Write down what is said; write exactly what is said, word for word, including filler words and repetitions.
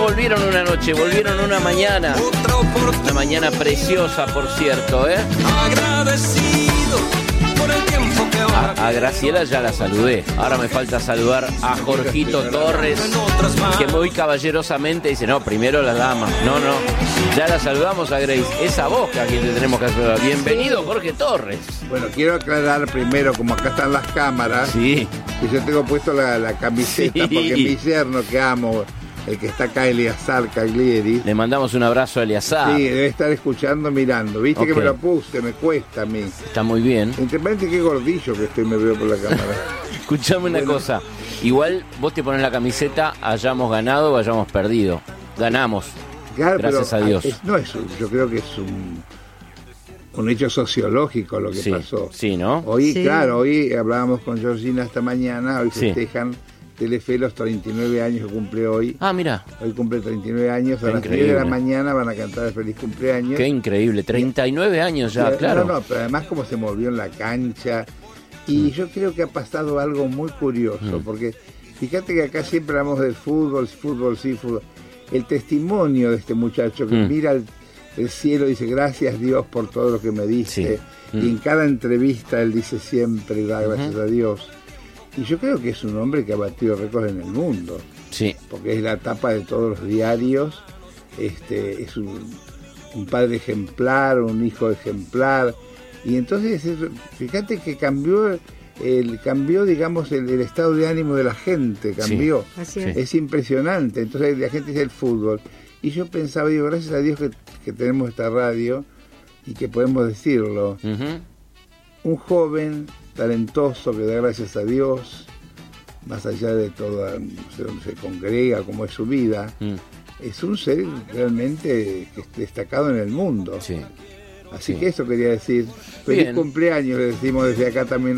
volvieron una noche, volvieron una mañana. Una mañana preciosa, por cierto, ¿eh? Agradecido por el tiempo que ahora A, a Graciela ya la saludé. Ahora me falta saludar a Jorgito Torres, que muy caballerosamente dice, no, primero la dama. No, no, ya la saludamos a Grace. Es a vos que aquí te tenemos que saludar. Bienvenido, Jorge Torres. Bueno, quiero aclarar primero, como acá están las cámaras, Sí. que yo tengo puesto la, la camiseta, Sí. porque mi yerno que amo, el que está acá, Eleazar Caglieri, Le mandamos un abrazo a Eleazar. sí, debe estar escuchando, mirando. Viste Ok. que me lo puse, me cuesta a mí. Está muy bien. Entre paréntesis, qué gordillo que estoy, me veo por la cámara. Escuchame una Bueno. cosa. Igual vos te pones la camiseta, hayamos ganado o hayamos perdido. Ganamos. Claro, Gracias pero a Dios. es- no es un- yo creo que es un, un hecho sociológico lo que Sí, pasó. sí, ¿no? Hoy, Sí. claro, hoy hablábamos con Georgina esta mañana, hoy Sí. festejan Telefe los treinta y nueve años que cumple hoy. Ah, mira, Hoy cumple treinta y nueve años, a Qué las diez de la increíble. mañana van a cantar el feliz cumpleaños. qué increíble. treinta y nueve años ya, Sí, claro. No, no, pero además como se movió en la cancha. Y Mm. yo creo que ha pasado algo muy curioso, Mm. porque fíjate que acá siempre hablamos del fútbol, fútbol, sí, fútbol. El testimonio de este muchacho que Mm. mira el, el cielo y dice, gracias Dios por todo lo que me diste. Sí. Y Mm. en cada entrevista él dice siempre, da gracias Ujú. a Dios. Y yo creo que es un hombre que ha batido récords en el mundo, Sí, porque es la tapa de todos los diarios, este, es un, un padre ejemplar, un hijo ejemplar, y entonces es- fíjate que cambió el cambió digamos el, el estado de ánimo de la gente, cambió. Así Sí. es. Es impresionante. Entonces la gente dice el fútbol, y yo pensaba, digo, gracias a Dios que, que tenemos esta radio y que podemos decirlo. Ujú. Un joven talentoso que da gracias a Dios, más allá de todo, no sé dónde se congrega, cómo es su vida, Mm. es un ser realmente que es destacado en el mundo. Sí. Así sí. que eso quería decir. Feliz Bien. cumpleaños, le decimos desde acá también